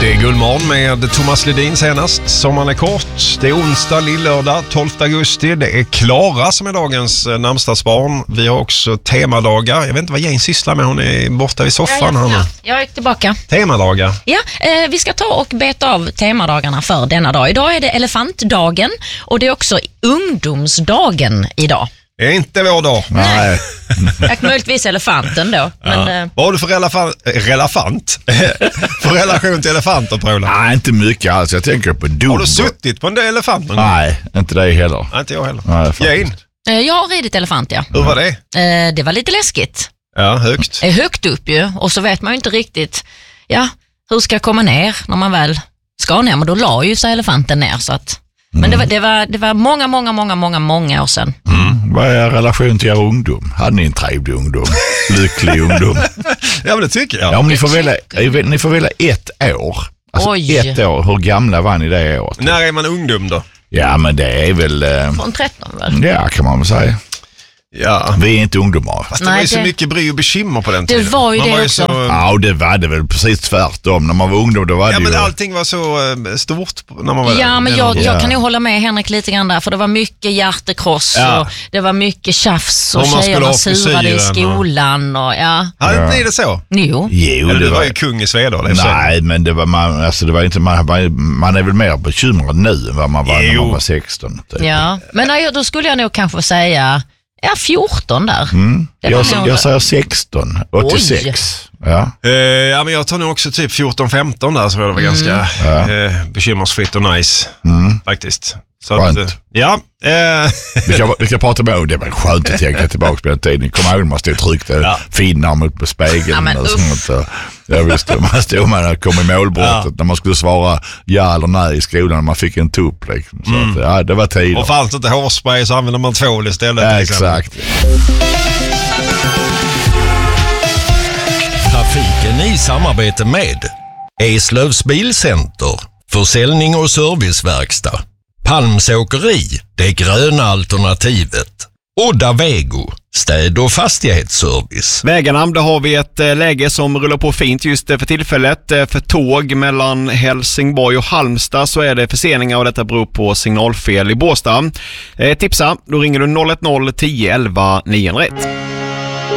Det är Guldmorgon med Thomas Ledin senast. Sommaren är kort. Det är onsdag, lillördag, 12 augusti. Det är Klara som är dagens namnsdagsbarn. Vi har också temadagar. Jag vet inte vad Jane sysslar med. Hon är borta i soffan. Ja, jag är tillbaka. Temadagar. Ja, vi ska ta och beta av temadagarna för denna dag. Idag är det elefantdagen och det är också ungdomsdagen idag. Det är inte vår dag. Nej. Möjligtvis elefanten då. Men, Vad har du för för relation till elefanter, Paula? Nej, inte mycket alls. Jag tänker på Dumbo. Har du suttit på en del elefant någon gång? Nej, inte det heller. Nej, inte jag heller. Nej, faktiskt. Jane, jag har ridit elefant, ja. hur var det? Det var lite läskigt. Ja, högt. Högt upp ju. Och så vet man ju inte riktigt, hur ska jag komma ner när man väl ska ner. Men då la ju sig elefanten ner så att... Men det var många år sedan. Vad är relation till er ungdom? Hade ni en trevlig ungdom? Lycklig ungdom? Ja, men det tycker jag. Ja, om ni får välja ett år. Alltså Oj. ett år. Hur gamla var ni det året? När är man ungdom då? Ja, men det är väl... Från 13 väl? Ja, kan man väl säga. Ja. Vi är inte ungdomar. Fast det var ju så mycket bry och bekymmer på den tiden. Det var ju man det var ju också. så... Ja, och det var det väl precis tvärtom. När man var ungdom, då var det men ju... allting var så stort när man var Ja, men där. jag kan ju hålla med Henrik lite grann där, för det var mycket hjärtekross och det var mycket tjafs och Om man skulle tjejerna ha surade i frisyren skolan och Hade inte ni det så? Jo. Eller du var ju kung i Svedala. Nej, men det var man, alltså det var inte man är väl mer bekymrad nu än vad man var när man var 16. Typ. Ja, men då skulle jag nog kanske säga 14 där. Jag säger 16, 86. Ja. Ja, men jag tar nog också typ 14-15 där, så det var ganska bekymmersfritt och nice faktiskt. Så skönt. att, Vi kan prata med, det var skönt att tänka tillbaka på den tiden. Kom ihåg, man stod tryckt finnar mot på spegeln och sånt. Jag visste, man kom i målbrottet när man skulle svara ja eller nej i skolan när man fick en tupp. Liksom. Så att, det var tider. Och fanns det inte hårspray så använde man tvål istället. Ja, exakt. Trafiken i samarbete med Eslövs Bilcenter, försäljning och serviceverkstad. Palms åkeri, det gröna alternativet. Odda Vego, städ- och fastighetsservice. Vägarna, där har vi ett läge som rullar på fint just för tillfället. För tåg mellan Helsingborg och Halmstad så är det förseningar och detta beror på signalfel i Båstad. Tipsa, då ringer du 010 11 901.